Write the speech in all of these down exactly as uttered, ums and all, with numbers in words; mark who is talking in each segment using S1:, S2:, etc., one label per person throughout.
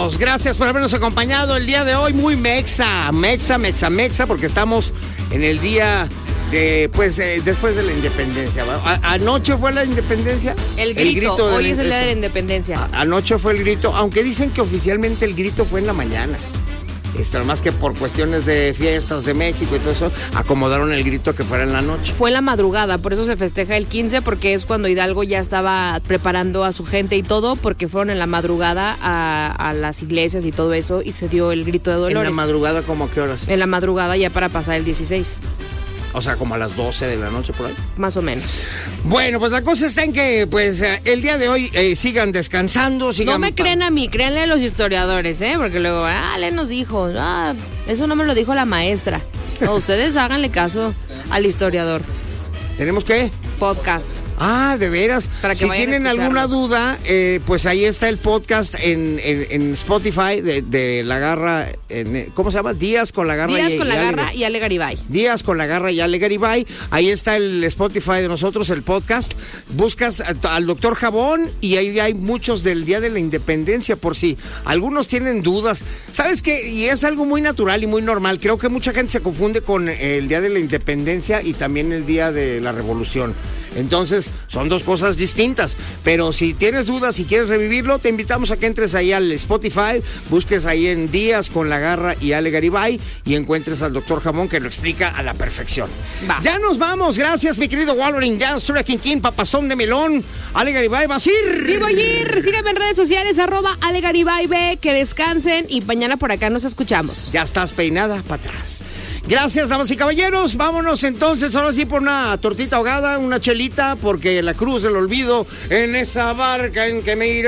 S1: todos, gracias por habernos acompañado el día de hoy. Muy mexa, mexa, mexa, mexa, porque estamos en el día de, pues, eh, después de la independencia. A, anoche fue la independencia.
S2: El grito, el grito hoy de, es el día de la independencia.
S1: A, anoche fue el grito, aunque dicen que oficialmente el grito fue en la mañana. Esto, más que por cuestiones de fiestas de México y todo eso, acomodaron el grito que fuera en la noche.
S2: Fue en la madrugada, por eso se festeja el quince, porque es cuando Hidalgo ya estaba preparando a su gente y todo, porque fueron en la madrugada a, a las iglesias y todo eso, y se dio el grito de Dolores.
S1: ¿En la madrugada como a qué horas?
S2: En la madrugada ya para pasar el dieciséis.
S1: O sea, como a las doce de la noche por ahí.
S2: Más o menos.
S1: Bueno, pues la cosa está en que pues el día de hoy eh, sigan descansando, sigan...
S2: No me creen a mí, créanle a los historiadores, ¿eh? Porque luego, ah, le nos dijo, ah, eso no me lo dijo la maestra. No, ustedes háganle caso al historiador.
S1: ¿Tenemos qué?
S2: Podcast.
S1: Ah, de veras.
S2: Para que
S1: si tienen alguna duda, eh, pues ahí está el podcast en, en, en Spotify de, de La Garra. En, ¿Cómo se llama? Días con La Garra.
S2: Días
S1: y,
S2: con La
S1: y
S2: Garra
S1: Ale,
S2: y Ale Garibay.
S1: Días con La Garra y Ale Garibay. Ahí está el Spotify de nosotros, el podcast. Buscas al doctor Jabón y ahí hay muchos del Día de la Independencia, por si algunos tienen dudas. ¿Sabes qué? Y es algo muy natural y muy normal. Creo que mucha gente se confunde con el Día de la Independencia y también el Día de la Revolución. Entonces, son dos cosas distintas. Pero si tienes dudas y quieres revivirlo, te invitamos a que entres ahí al Spotify, busques ahí en Días con La Garra y Ale Garibay y encuentres al doctor Jamón que lo explica a la perfección. Va. Ya nos vamos. Gracias, mi querido Wolverine Dance, Tracking King, Papazón de Melón. Ale Garibay, ¿vas a ir?
S2: Sí, voy a ir. Síganme en redes sociales, arroba Ale Garibay B. Que descansen y mañana por acá nos escuchamos.
S1: Ya estás peinada para atrás. Gracias, damas y caballeros. Vámonos entonces, ahora sí, por una tortita ahogada, una chelita, porque la cruz del olvido en esa barca en que me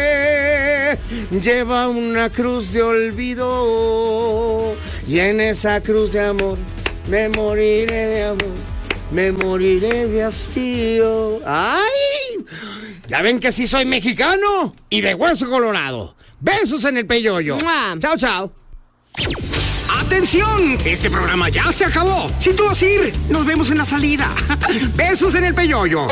S1: iré lleva una cruz de olvido. Y en esa cruz de amor me moriré de amor, me moriré de hastío. ¡Ay! Ya ven que sí soy mexicano y de hueso colorado. Besos en el peyoyo. ¡Mua! Chao, chao. ¡Atención! Este programa ya se acabó. Si tú vas a ir, nos vemos en la salida. Besos en el peyoyo.